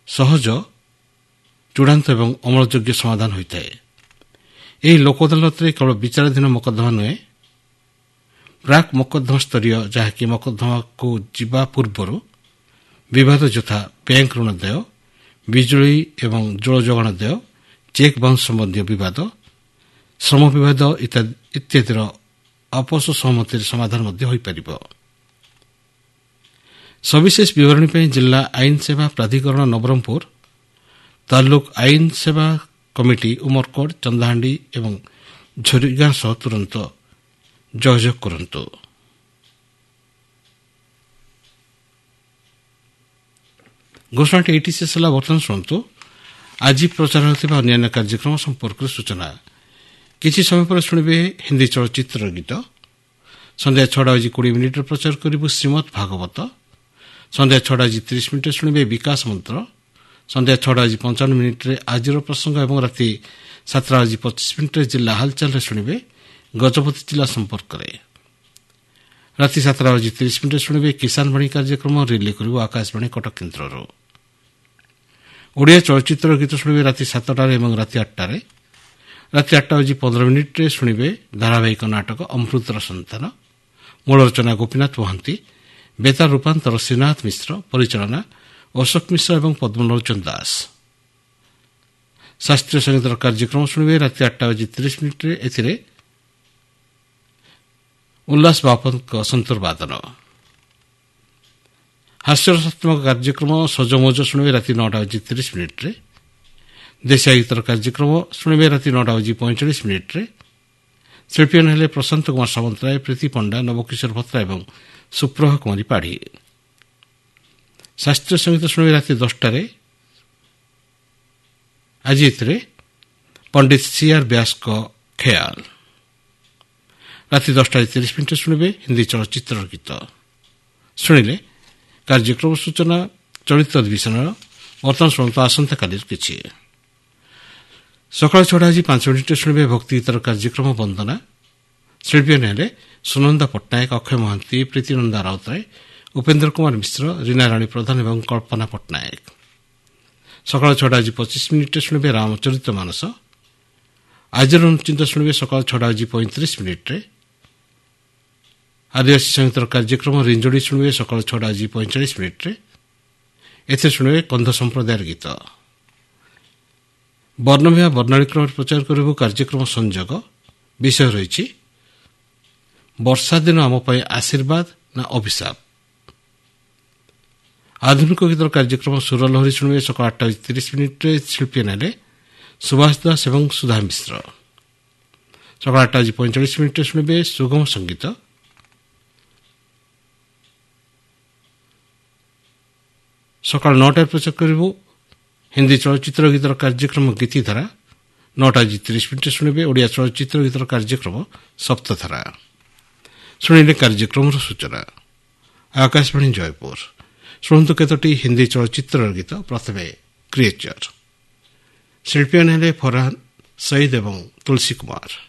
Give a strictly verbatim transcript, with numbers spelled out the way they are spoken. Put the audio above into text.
ସହଜ, ଚୂଡ଼ାନ୍ତ ଏବଂ ଅମଳଯୋଗ୍ୟ ସମାଧାନ ହୋଇଥାଏ। ଏହି ଲୋକ ଅଦାଲତରେ କେବଳ ବିଚାରାଧୀନ ମକଦ୍ଦମା ନୁହେଁ, ପ୍ରାକ୍ ମକଦ୍ଦମା ସ୍ତରୀୟ, ଯାହାକି ମକଦ୍ଦମାକୁ ଯିବା ପୂର୍ବରୁ ବିବାଦ ଯଥା ବ୍ୟାଙ୍କ ଋଣ ଦେୟ, ବିଜୁଳି ଏବଂ ଜଳ ଯୋଗାଣ ଦେୟ, ଚେକ୍ ବାଉନ୍ସ ସମ୍ବନ୍ଧୀୟ ବିବାଦ, ଶ୍ରମ ବିବାଦ ଇତ୍ୟାଦିର ଆପୋଷ ସହମତିରେ ସମାଧାନ ମଧ୍ୟ ହୋଇପାରିବ। ସବିଶେଷ ବିବରଣୀ ପାଇଁ ଜିଲ୍ଲା ଆଇନ ସେବା ପ୍ରାଧିକରଣ ନବରଙ୍ଗପୁର, ତାଲୁକ ଆଇନ ସେବା କମିଟି ଉମରକୋଟ, ଚନ୍ଦାହାଣ୍ଡି ଏବଂ ଝରିଗାଁ ସହ ତୁରନ୍ତ ଯୋଗାଯୋଗ କରନ୍ତୁ। ଘୋଷଣାଟି ଏଇଠି ଶେଷ ହେଲା। ବର୍ତ୍ତମାନ ଶୁଣନ୍ତୁ ଆଜି ପ୍ରଚାର ହେଉଥିବା ଅନ୍ୟାନ୍ୟ କାର୍ଯ୍ୟକ୍ରମ ସମ୍ପର୍କରେ ସୂଚନା। କିଛି ସମୟ ପରେ ଶୁଣିବେ ହିନ୍ଦୀ ଚଳଚ୍ଚିତ୍ରର ଗୀତ। ସନ୍ଧ୍ୟା ଛଅଟା ବାଜି କୋଡ଼ିଏ ମିନିଟ୍ରେ ପ୍ରଚାର କରିବୁ ଶ୍ରୀମଦ୍ ଭାଗବତ। ସନ୍ଧ୍ୟା ଛଅଟା ବାଜି ତିରିଶ ମିନିଟ୍ରେ ଶୁଣିବେ ବିକାଶ ମନ୍ତ୍ର। ସନ୍ଧ୍ୟା ଛଅଟା ବାଜି ପଞ୍ଚାବନ ମିନିଟ୍ରେ ଆଜିର ପ୍ରସଙ୍ଗ ଏବଂ ରାତି ସାତଟା ବାଜି ପଚିଶ ମିନିଟ୍ରେ ଜିଲ୍ଲା ହାଲଚାଲରେ ଶୁଣିବେ ଗଜପତି ଜିଲ୍ଲା ସମ୍ପର୍କରେ। ରାତି ସାତଟା ବାଜି ତିରିଶ ମିନିଟ୍ରେ ଶୁଣିବେ କିଷାନ ବାଣୀ କାର୍ଯ୍ୟକ୍ରମ ରିଲେ କରିବୁ ଆକାଶବାଣୀ କଟକ କେନ୍ଦ୍ରରୁ। ଓଡ଼ିଆ ଚଳଚ୍ଚିତ୍ର ଗୀତ ଶୁଣିବେ ରାତି ସାତଟାରେ ଏବଂ ରାତି ଆଠଟାରେ। ରାତି ଆଠଟା ବାଜି ପନ୍ଦର ମିନିଟ୍ରେ ଶୁଣିବେ ଧାରାବାହିକ ନାଟକ ଅମୃତର ସନ୍ତାନ। ମୂଳ ରଚନା ଗୋପୀନାଥ ମହାନ୍ତି, ବେତାର ରୂପାନ୍ତର ଶ୍ରୀନାଥ ମିଶ୍ର, ପରିଚାଳନା ଅଶୋକ ମିଶ୍ର ଏବଂ ପଦ୍ମଲୋଚନ ଦାସ। ଶାସ୍ତ୍ରୀୟ ସଙ୍ଗୀତର କାର୍ଯ୍ୟକ୍ରମ ଶୁଣିବେ ରାତି ଆଠଟା ବାଜି ତିରିଶ ମିନିଟ୍ରେ। ଏଥିରେ ଉଲ୍ଲାସ ବାପଙ୍କ ସନ୍ତୁର ବାଦନ। ହାସ୍ୟରସାତ୍ମକ କାର୍ଯ୍ୟକ୍ରମ ସଜମୋଜ ଶୁଣିବେ ରାତି ନଅଟା ବାଜି ତିରିଶ ମିନିଟ୍ରେ। ଦେଶୀୟ ଗୀତର କାର୍ଯ୍ୟକ୍ରମ ଶୁଣିବେ ରାତି ନଅଟା ବାଜି ପଇଁଚାଳିଶ ମିନିଟ୍ରେ। ଶିଳ୍ପୀମାନେ ହେଲେ ପ୍ରଶାନ୍ତ କୁମାର ସାମନ୍ତରାୟ, ପ୍ରୀତି ପଣ୍ଡା, ନବକିଶୋର ଭତ୍ରା ଏବଂ ସୁପ୍ରଭା କୁମାରୀ ପାଢ଼ୀ। ଶାସ୍ତ୍ରୀୟ ସଙ୍ଗୀତ ଶୁଣିବେ ରାତି ଦଶଟାରେ। ଆଜି ଏଥିରେ ପଣ୍ଡିତ ସିଆର୍ ବ୍ୟାସଙ୍କ ଖେୟାଲ। ରାତି ଦଶଟା ତିରିଶ ମିନିଟ୍ରେ ଶୁଣିବେ ହିନ୍ଦୀ ଚଳଚ୍ଚିତ୍ରର ଗୀତ। ଶୁଣିଲେ କାର୍ଯ୍ୟକ୍ରମ ସୂଚନା ଚଳିତ ଅଧିବେଶନର। ବର୍ତ୍ତମାନ ଶୁଣନ୍ତୁ ଆସନ୍ତାକାଲିର କିଛି। ସକାଳ ଛଅଟା ଆଜି ପାଞ୍ଚ ମିନିଟ୍ରେ ଶୁଣିବେ ଭକ୍ତିଗୀତର କାର୍ଯ୍ୟକ୍ରମ ବନ୍ଦନା। ଶିଳ୍ପୀମାନେ ହେଲେ ସୁନନ୍ଦା ପଟ୍ଟନାୟକ, ଅକ୍ଷୟ ମହାନ୍ତି, ପ୍ରୀତିନନ୍ଦା ରାଉତରାୟ, ଉପେନ୍ଦ୍ର କୁମାର ମିଶ୍ର, ରୀନାରାଣୀ ପ୍ରଧାନ ଏବଂ କଳ୍ପନା ପଟ୍ଟନାୟକ। ସକାଳ ଛଅଟା ଆଜି ପଚିଶ ମିନିଟ୍ରେ ଶୁଣିବେ ରାମଚରିତ ମାନସ। ଆଜିର ଅନୁଚିନ୍ତ ଶୁଣିବେ ସକାଳ ଛଅଟା ଆଜି ପଇଁତିରିଶ ମିନିଟ୍ରେ। ଆଦିବାସୀ ସଙ୍ଗୀତର କାର୍ଯ୍ୟକ୍ରମ ରିଞ୍ଜୋଡ଼ି ଶୁଣିବେ ସକାଳ ଛଅଟା ଆଜି ପଇଁଚାଳିଶ ମିନିଟ୍ରେ। ଏଥିରେ ଶୁଣିବେ କନ୍ଧ ସମ୍ପ୍ରଦାୟର ଗୀତ। ବର୍ଣ୍ଣମେୟ ବର୍ଣ୍ଣାଳୀ କ୍ରମରେ ପ୍ରଚାର କରିବୁ କାର୍ଯ୍ୟକ୍ରମ ସଂଯୋଗ। ବିଷୟ ରହିଛି ବର୍ଷା ଦିନ ଆମ ପାଇଁ ଆଶୀର୍ବାଦ ନା ଅଭିଶାପ। ଆଧୁନିକ ଗୀତର କାର୍ଯ୍ୟକ୍ରମ ସୁରଲହରୀ ଶୁଣିବେ ସକାଳ ଆଠଟା ତିରିଶ ମିନିଟ୍ରେ। ଶିଳ୍ପୀ ନେଲେ ସୁଭାଷ ଦାସ ଏବଂ ସୁଧା ମିଶ୍ର। ସକାଳ ଆଠଟା ଆଜି ପଇଁଚାଳିଶ ମିନିଟ୍ରେ ଶୁଣିବେ ସୁଗମ ସଙ୍ଗୀତ। ସକାଳ ନଅଟାରେ ପ୍ରଚାର କରିବୁ ହିନ୍ଦୀ ଚଳଚ୍ଚିତ୍ର ଗୀତର କାର୍ଯ୍ୟକ୍ରମ ଗୀତିଧାରା। ନଅଟା ଆଜି ତିରିଶ ମିନିଟ୍ରେ ଶୁଣିବେ ଓଡ଼ିଆ ଚଳଚ୍ଚିତ୍ର ଗୀତର କାର୍ଯ୍ୟକ୍ରମ ସପ୍ତଧାରା। ଶୁଣିଲେ କାର୍ଯ୍ୟକ୍ରମର ସୂଚନା। ଆକାଶବାଣୀ ଜୟପୁର। ଶୁଣନ୍ତୁ କେତୋଟି ହିନ୍ଦୀ ଚଳଚ୍ଚିତ୍ରର ଗୀତ। ପ୍ରଥମେ କ୍ରିଏଚର। ଶିଳ୍ପୀମାନେ ହେଲେ ଫରହାନ ସଇଦ ଏବଂ ତୁଳସୀ କୁମାର।